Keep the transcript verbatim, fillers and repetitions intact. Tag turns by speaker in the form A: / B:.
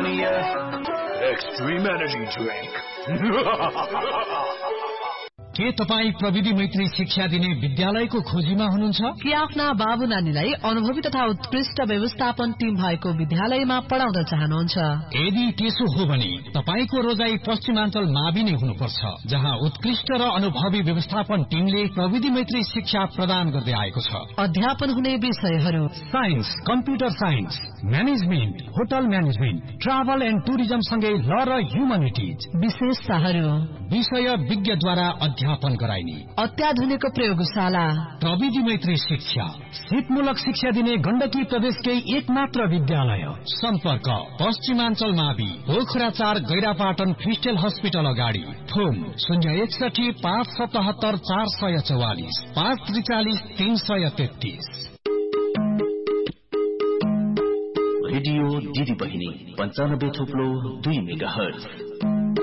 A: me a extreme energy drink.
B: के तपाई प्रविधि मैत्री शिक्षा दिने विद्यालयको खोजीमा हुनुहुन्छ?
C: के आफ्ना बाबु नानीलाई अनुभवी तथा उत्कृष्ट व्यवस्थापन टिम भएको विद्यालयमा पढाउन चाहनुहुन्छ?
B: यदि त्यसो हो भने तपाईको रोजाई पश्चिमाञ्चल मावि नै हुनुपर्छ, जहाँ उत्कृष्ट र अनुभवी व्यवस्थापन टिमले प्रविधि मैत्री शिक्षा प्रदान गर्दै आएको छ।
C: अध्यापन हुने विषयहरू
B: science, computer science, management, hotel management, travel and tourism सँगै ल र ह्युमनिटिज।
C: विशेषताहरू
B: विषय विज्ञद्वारा अध्यापन गराइने
C: अत्याधुनिक प्रयोगशाला,
B: प्रविधि मैत्री शिक्षा, सिपमूलक शिक्षा दिने गण्डकी प्रदेशकै एक मात्र विद्यालय। सम्पर्क पश्चिमाञ्चल मावि, पोखरा चार, गैरापाटन क्रिस्टल हस्पिटल अगाडि। फोन शून्य एकसठी पाँच सतहत्तर चार सय चौवालिस पाँच त्रिचालिस तीन सय तेत्तीस।
D: रेडियो दिदी बहिनी पञ्चानब्बे थोप्लो दुई मेगा हर्ज।